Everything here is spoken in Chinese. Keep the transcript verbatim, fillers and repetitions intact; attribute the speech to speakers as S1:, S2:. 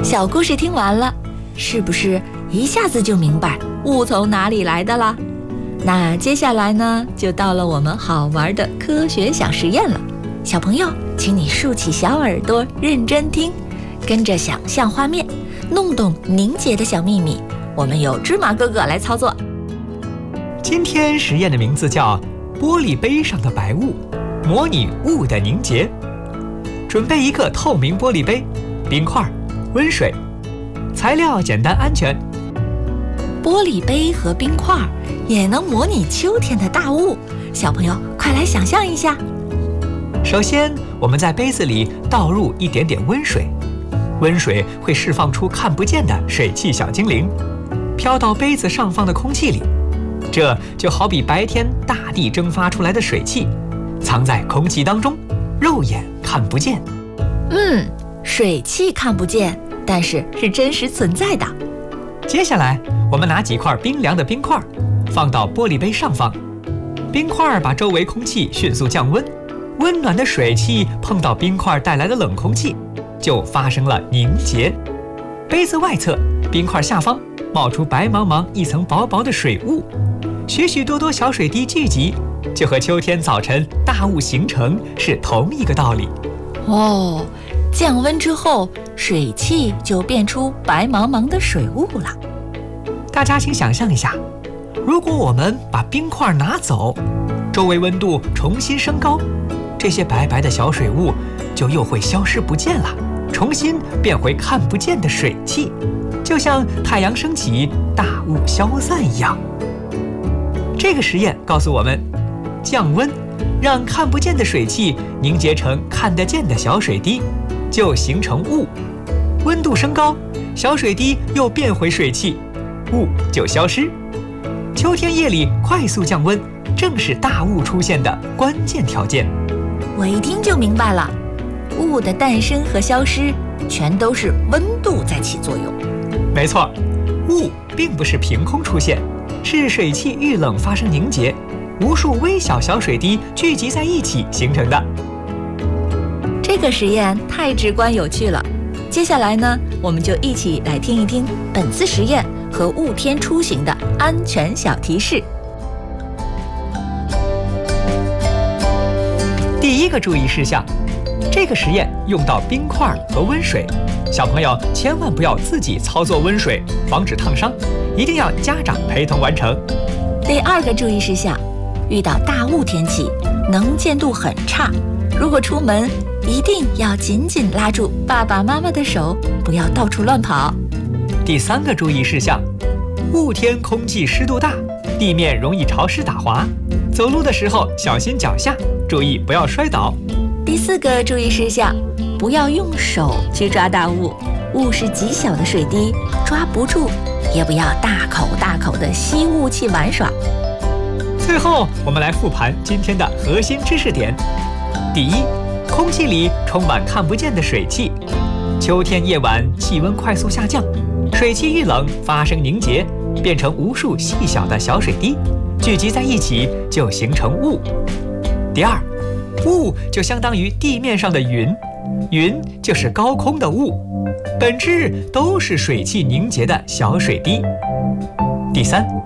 S1: 小故事听完了，是不是一下子就明白雾从哪里来的了？那接下来呢，就到了我们好玩的科学小实验了。小朋友，请你竖起小耳朵，认真听，跟着想象画面，弄懂凝结的小秘密。我们由芝麻哥哥来操作。
S2: 今天实验的名字叫玻璃杯上的白雾，模拟雾的凝结。准备一个透明玻璃杯，冰块、温水，材料简单安全。
S1: 玻璃杯和冰块也能模拟秋天的大雾，小朋友快来想象一下。
S2: 首先，我们在杯子里倒入一点点温水，温水会释放出看不见的水汽小精灵，飘到杯子上方的空气里。这就好比白天大地蒸发出来的水汽，藏在空气当中，肉眼看不见。
S1: 嗯，水汽看不见，但是是真实存在的。
S2: 接下来，我们拿几块冰凉的冰块，放到玻璃杯上方。冰块把周围空气迅速降温，温暖的水汽碰到冰块带来的冷空气，就发生了凝结。杯子外侧，冰块下方冒出白茫茫一层薄薄的水雾，许许多多小水滴聚集，就和秋天早晨大雾形成是同一个道理。
S1: 哦，降温之后，水汽就变出白茫茫的水雾了。
S2: 大家请想象一下，如果我们把冰块拿走，周围温度重新升高，这些白白的小水雾就又会消失不见了，重新变回看不见的水汽，就像太阳升起，大雾消散一样。这个实验告诉我们，降温让看不见的水汽凝结成看得见的小水滴，就形成雾。温度升高，小水滴又变回水汽，雾就消失。秋天夜里快速降温，正是大雾出现的关键条件。
S1: 我一听就明白了，雾的诞生和消失全都是温度在起作用。
S2: 没错，雾并不是凭空出现，是水汽遇冷发生凝结，无数微小小水滴聚集在一起形成的。
S1: 这个实验太直观有趣了。接下来呢，我们就一起来听一听本次实验和雾天出行的安全小提示。
S2: 第一个注意事项，这个实验用到冰块和温水，小朋友千万不要自己操作温水，防止烫伤，一定要家长陪同完成。
S1: 第二个注意事项，遇到大雾天气，能见度很差，如果出门一定要紧紧拉住爸爸妈妈的手，不要到处乱跑。
S2: 第三个注意事项，雾天空气湿度大，地面容易潮湿打滑，走路的时候小心脚下，注意不要摔倒。
S1: 第四个注意事项，不要用手去抓大雾，雾是极小的水滴，抓不住，也不要大口大口的吸雾气玩耍。
S2: 最后，我们来复盘今天的核心知识点。第一，空气里充满看不见的水汽，秋天夜晚气温快速下降，水汽遇冷发生凝结，变成无数细小的小水滴，聚集在一起就形成雾。第二，雾就相当于地面上的云，云就是高空的雾，本质都是水汽凝结的小水滴。第三，